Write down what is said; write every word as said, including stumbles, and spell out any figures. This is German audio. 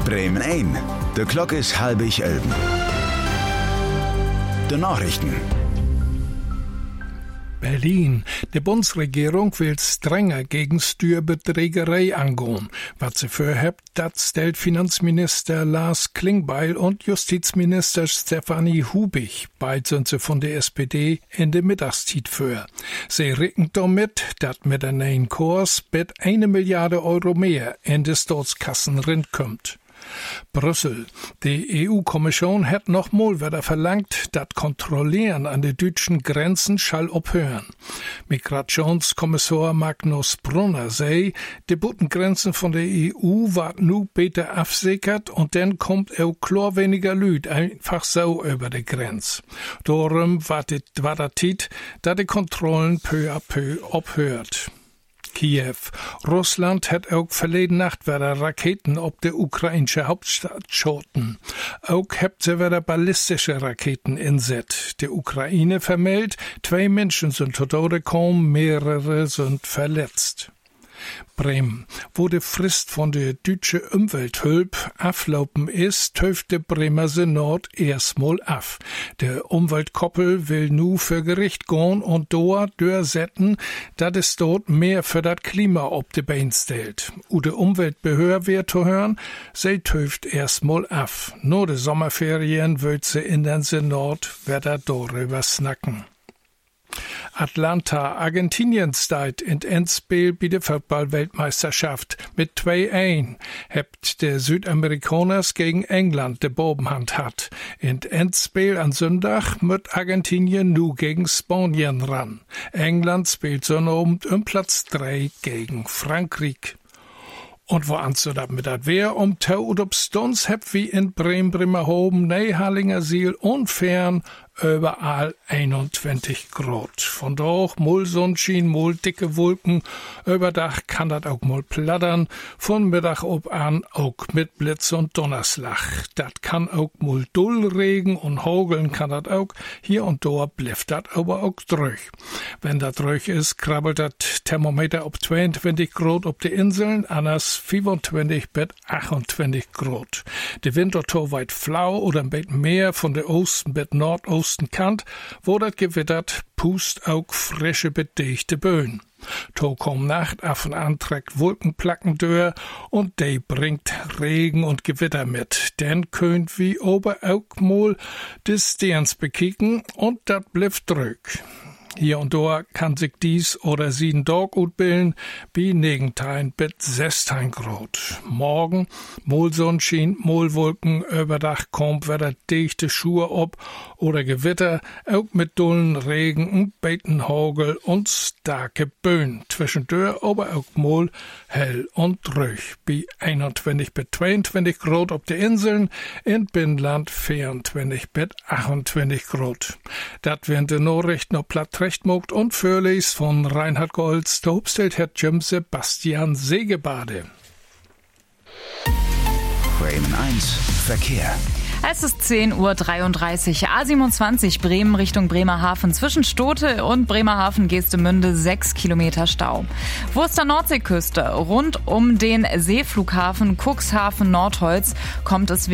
Bremen ein. De Glock is halbig elben. De Nachrichten. Berlin. Die Bundesregierung will strenger gegen Steuerbeträgerei angehen. Was sie vorhabt, das stellt Finanzminister Lars Klingbeil und Justizminister Stefanie Hubig, beide sind sie von der S P D, in der Mittagszeit vor. Sie rechnen damit, dass mit einem neuen Kurs mit eine Milliarde Euro mehr in die Staatskassen rinkommt. Brüssel. Die E U-Kommission hat noch mal wieder verlangt, das Kontrollieren an den deutschen Grenzen schall aufhören. Migrationskommissar Magnus Brunner sei, die Bootengrenzen von der E U wird nu beter absichert und dann kommt auch klar weniger Lüd einfach so über die Grenz. Darum war das Zeit, da die Kontrollen peu à peu aufhört. Kiew. Russland hat auch verleden Nacht wieder Raketen auf der ukrainische Hauptstadt geschossen. Auch habt sie wieder ballistische Raketen inset. Die Ukraine vermeldet, zwei Menschen sind zu Tode gekommen, mehrere sind verletzt. Bremen. Wo die Frist von der deutschen Umwelthilfe aflaufen ist, töft der Bremer Senat erstmal af. Der Umweltkoppel will nu für Gericht gehen und dort durchsetzen, dass es dort mehr für das Klima auf die Beine stellt. U de Umweltbehörde wird zu hören, sie töft erstmal af. Nur de Sommerferien wird sie in den Senat wieder darüber snacken. Atlanta, Argentinien steigt in Endspiel bei der Fußball-Weltmeisterschaft mit zwei eins. Hebt der Südamerikaners gegen England de Bobenhand hat. In Endspiel an Sonntag mit Argentinien nu gegen Spanien ran. England spielt Sonnabend um Platz drei gegen Frankreich. Und wo anzu dat mit dat Wehr um Tau und ob Stunds heb wie in Bremen, Bremerhoven, Neihallinger Siel und fern überall einundzwanzig Grad. Von da auch mul Sonnenschein, mul dicke Wolken. Überdach kann dat auch mul plattern. Von Mittag ob an auch mit Blitz und Donnerslag. Dat kann auch mul Dullregen und Hageln kann dat auch. Hier und da blifft dat aber auch durch. Wenn dat ruhig ist, krabbelt dat Thermometer ob zweiundzwanzig Grad ob die Inseln, anders fünfundzwanzig bis achtundzwanzig Grad. Der Wind dort weit flau oder ein bisschen mehr von der Osten bis Nordosten Kant, wo dat gewittert, pust auch frische bedeichte Böen. To kom Nacht af und an trägt Wolkenplacken durch und de bringt Regen und Gewitter mit. Denn könnt wie ober auch mal des Sterns bekicken und dat blifft drück. Hier und da kann sich dies oder sieben Tag gut bilden, wie negentein bis sechstein Grad. Morgen, mol Sonnenschein, mol Wolken, überdach kommt wieder dichte Schuhe ob oder Gewitter, auch mit dullen Regen und beiten Hagel und starke Böen. Zwischendurch aber auch mol hell und ruhig, wie einundzwanzig bis zweiundzwanzig Grad auf den Inseln, in Binnenland vierundzwanzig bis achtundzwanzig Grad. Dat wären die Nachrichten auf Platt Rechtmogt und Förlis von Reinhard Golz, der Hubstelt Herr Jim Sebastian Segebade. Bremen eins Verkehr. Es ist zehn Uhr dreiunddreißig. A siebenundzwanzig Bremen Richtung Bremerhaven. Zwischen Stote und Bremerhaven Geestemünde sechs Kilometer Stau. Wurster Nordseeküste. Rund um den Seeflughafen Cuxhaven Nordholz kommt es